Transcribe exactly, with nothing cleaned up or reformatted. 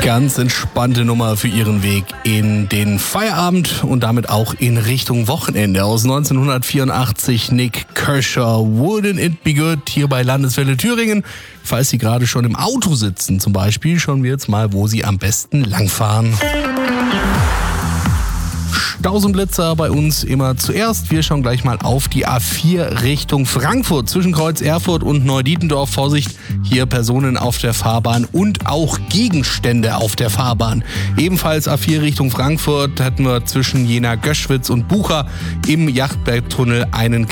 Ganz entspannte Nummer für Ihren Weg in den Feierabend und damit auch in Richtung Wochenende. Aus neunzehnhundertvierundachtzig Nik Kershaw, Wouldn't It Be Good, hier bei Landeswelle Thüringen. Falls Sie gerade schon im Auto sitzen zum Beispiel, schauen wir jetzt mal, wo Sie am besten langfahren. Staus und Blitzer bei uns immer zuerst. Wir schauen gleich mal auf die A vier Richtung Frankfurt. Zwischen Kreuz Erfurt und Neudietendorf. Vorsicht, hier Personen auf der Fahrbahn und auch Gegenstände auf der Fahrbahn. Ebenfalls A vier Richtung Frankfurt hatten wir zwischen Jena, Göschwitz und Bucha im Yachtbergtunnel einen